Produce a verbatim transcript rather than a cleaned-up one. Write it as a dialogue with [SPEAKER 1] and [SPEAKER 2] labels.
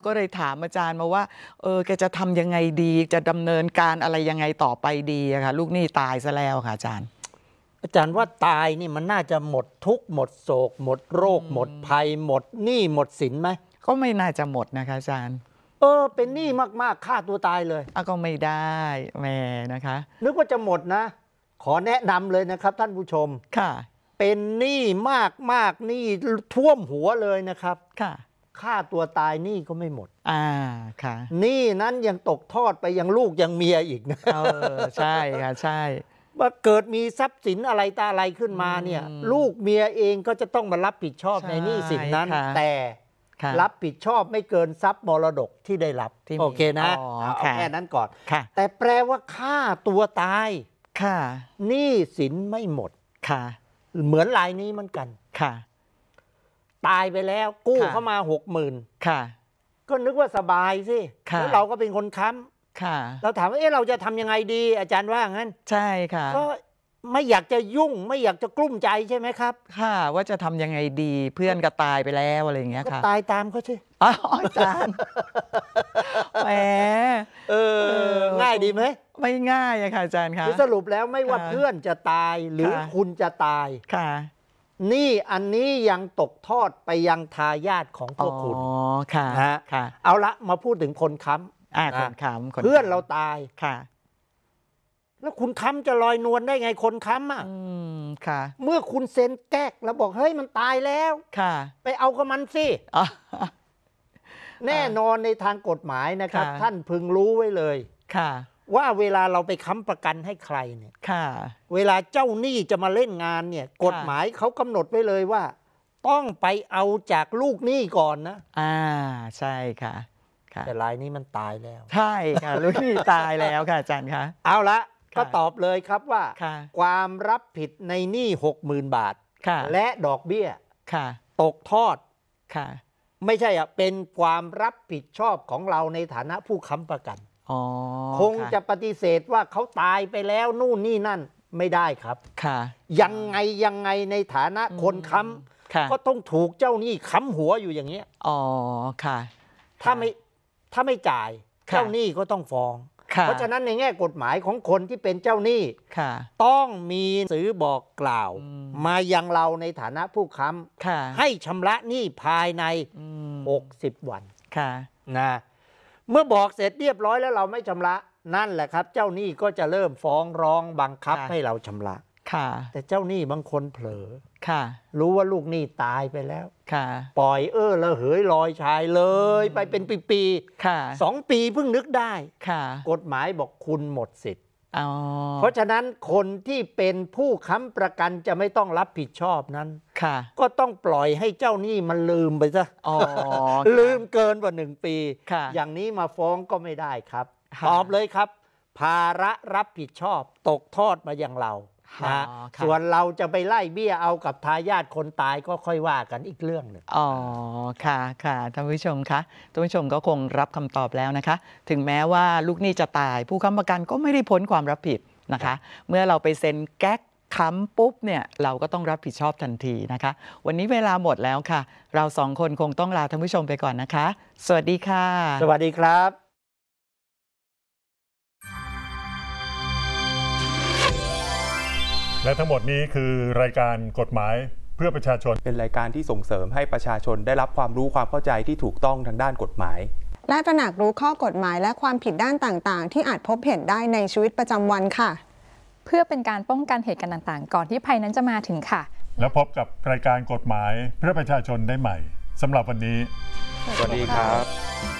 [SPEAKER 1] ก็เลยถามอาจารย์มาว่าเออแกจะทำยังไงดีจะดำเนินการอะไรยังไงต่อไปดีอะค่ะลูกหนี้ตายซะแล้วค่ะอาจารย์
[SPEAKER 2] อาจารย์ว่าตายนี่มันน่าจะหมดทุกข์หมดโศกหมดโรคหมดภัยหมดหนี้หมดสินไหม
[SPEAKER 1] ก็ไม่น่าจะหมดนะคะอาจารย์
[SPEAKER 2] เออเป็นหนี้มากๆฆ่าตัวตายเลย
[SPEAKER 1] อ่ะก็ไม่ได้แม่นะคะ
[SPEAKER 2] นึกว่าจะหมดนะขอแนะนำเลยนะครับท่านผู้ชม
[SPEAKER 1] ค่ะ
[SPEAKER 2] เป็นหนี้มากมากหนี้ท่วมหัวเลยนะครับ
[SPEAKER 1] ค่ะ
[SPEAKER 2] ฆ่าตัวตายหนี้ก็ไม่หมด
[SPEAKER 1] อ่าค่ะ
[SPEAKER 2] หนี้นั้นยังตกทอดไปยังลูกยังเมียอีกนะ
[SPEAKER 1] เออใช่ค่ะใช่
[SPEAKER 2] ว่าเกิดมีทรัพย์สินอะไรตาอะไรขึ้นมาเนี่ยลูกเมียเองก็จะต้องมารับผิดชอบในหนี้สินนั้นแต่รับผิดชอบไม่เกินทรัพย์มรดกที่ได้รับโอเคนะเอาแค่นั้นก่อนแต่แปลว่าฆ่าตัวตาย
[SPEAKER 1] ค่ะ
[SPEAKER 2] หนี้สินไม่หมด
[SPEAKER 1] ค่ะ
[SPEAKER 2] เหมือนรายนี้เหมือนกัน
[SPEAKER 1] ค่ะ
[SPEAKER 2] ตายไปแล้วกู้เข้ามาหกหมื่น
[SPEAKER 1] ค่ะ
[SPEAKER 2] ก็นึกว่าสบายสิแล้วเราก็เป็นคนค้ำ
[SPEAKER 1] ค่ะ
[SPEAKER 2] เราถามว่าเอ๊ะเราจะทำยังไงดีอาจารย์ว่างั้น
[SPEAKER 1] ใช่ค่ะ
[SPEAKER 2] ก็ไม่อยากจะยุ่งไม่อยากจะกลุ้มใจใช่ไหมครับ
[SPEAKER 1] ค่ะว่าจะทำยังไงดีเพื่อนก็ตายไปแล้วอะไรอย่างเงี้ยค่ะ
[SPEAKER 2] ก็ตายตามเขาสิ
[SPEAKER 1] อ๋ออาจารย์แหม
[SPEAKER 2] เออง่ายดีไหม
[SPEAKER 1] ไม่ง่ายอะค่ะอาจารย์คะ
[SPEAKER 2] สรุปแล้วไม่ว่าเพื่อนจะตายหรือคุณจะตาย
[SPEAKER 1] ค่ะ
[SPEAKER 2] นี่อันนี้ยังตกทอดไปยังทายาทของพวกคุณ
[SPEAKER 1] อ๋อค่ะ
[SPEAKER 2] นะเอาละมาพูดถึงคนค้ำ
[SPEAKER 1] อ่าคนค้ำ
[SPEAKER 2] เพื่อนเราตาย
[SPEAKER 1] ค่ะ
[SPEAKER 2] แล้วคุณค้ำจะลอยนวลได้ไงคนค้ำอ่ะ
[SPEAKER 1] อืมค่ะ
[SPEAKER 2] เมื่อคุณเซ็นแก๊กแล้วบอกเฮ้ยมันตายแล้ว
[SPEAKER 1] ค่ะ
[SPEAKER 2] ไปเอากับมันสิแน่นอนในทางกฎหมายนะครับท่านพึงรู้ไว้เลย
[SPEAKER 1] ค่ะ
[SPEAKER 2] ว่าเวลาเราไปค้ำประกันให้ใครเนี่ย
[SPEAKER 1] ค่ะ
[SPEAKER 2] เวลาเจ้าหนี้จะมาเล่นงานเนี่ยกฎหมายเขากำหนดไว้เลยว่าต้องไปเอาจากลูกหนี้ก่อนนะ
[SPEAKER 1] อ่าใช่ค่ะ
[SPEAKER 2] แต่รายนี้มันตายแล้ว
[SPEAKER 1] ใช่ค่ะลูกหนี้ตายแล้วค่ะอาจารย์คะ
[SPEAKER 2] เอาละก็ตอบเลยครับว่าความรับผิดในหนี้หกหมื่นบาทและดอกเบี้ยตกทอดไม่ใช่อ่ะเป็นความรับผิดชอบของเราในฐานะผู้ค้ำประกันคงจะปฏิเสธว่าเขาตายไปแล้วนู่นนี่นั่นไม่ได้ครับยังไงยังไงในฐานะคนค้ำก็ต้องถูกเจ้าหนี้ค้ำหัวอยู่อย่างเงี้ย
[SPEAKER 1] อ๋อค่ะ
[SPEAKER 2] ถ้าไม่ถ้าไม่จ่ายเจ้าหนี้ก็ต้องฟ้องเพราะฉะนั้นในแง่กฎหมายของคนที่เป็นเจ้าหนี้ต้องมีหนังสือบอกกล่าวมายังเราในฐานะผู้ค้ำให้ชำระหนี้ภายในหกสิบวันนะเมื่อบอกเสร็จเรียบร้อยแล้วเราไม่ชำระนั่นแหละครับเจ้าหนี้ก็จะเริ่มฟ้องร้องบังคับให้เราชำระแต่เจ้าหนี้บางคนเผลอรู้ว่าลูกหนี้ตายไปแล้วปล่อยเออละเหยลอยชายเลยไปเป็นปีๆสองปีเพิ่งนึกได้กฎหมายบอกคุณหมดสิทธิ์เพราะฉะนั้นคนที่เป็นผู้ค้ำประกันจะไม่ต้องรับผิดชอบนั้นก็ต้องปล่อยให้เจ้าหนี้มันลืมไปซะลืมเกินกว่าหนึ่งปีอย่างนี้มาฟ้องก็ไม่ได้ครับตอบเลยครับภาระรับผิดชอบตกทอดมาอย่างเรานะส่วนเราจะไปไล่เบี้ยเอากับทายาทคนตายก็ค่อยว่ากันอีกเรื่องหนึ่ง
[SPEAKER 1] อ๋อค่ะค่ะท่านผู้ชมคะท่านผู้ชมก็คงรับคำตอบแล้วนะคะถึงแม้ว่าลูกหนี้จะตายผู้ค้ำประกันก็ไม่ได้พ้นความรับผิดนะคะเมื่อเราไปเซ็นแก๊กค้ำปุ๊บเนี่ยเราก็ต้องรับผิดชอบทันทีนะคะวันนี้เวลาหมดแล้วค่ะเราสองคนคงต้องลาท่านผู้ชมไปก่อนนะคะสวัสดีค่ะ
[SPEAKER 2] สวัสดีครับ
[SPEAKER 3] และทั้งหมดนี้คือรายการกฎหมายเพื่อประชาชน
[SPEAKER 4] เป็นรายการที่ส่งเสริมให้ประชาชนได้รับความรู้ความเข้าใจที่ถูกต้องทางด้านกฎหมาย
[SPEAKER 5] และตระหนักรู้ข้อกฎหมายและความผิดด้านต่างๆที่อาจพบเห็นได้ในชีวิตประจำวันค่ะ
[SPEAKER 6] เพื่อเป็นการป้องกันเหตุการณ์ต่างๆก่อนที่ภัยนั้นจะมาถึงค่ะ
[SPEAKER 3] แล้วพบกับรายการกฎหมายเพื่อประชาชนได้ใหม่สำหรับวันนี้
[SPEAKER 4] สวัสดีครับ